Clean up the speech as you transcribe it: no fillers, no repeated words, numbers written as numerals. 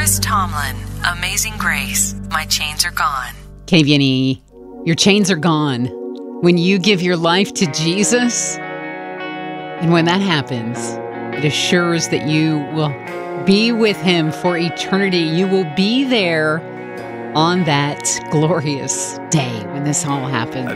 Chris Tomlin, Amazing Grace, My Chains Are Gone. KVNE, your chains are gone. When you give your life to Jesus, and when that happens, it assures that you will be with him for eternity. You will be there on that glorious day when this all happens.